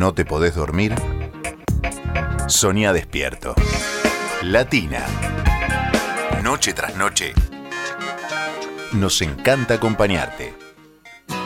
no te podés dormir, soñá despierto. Latina. Noche tras noche. Nos encanta acompañarte.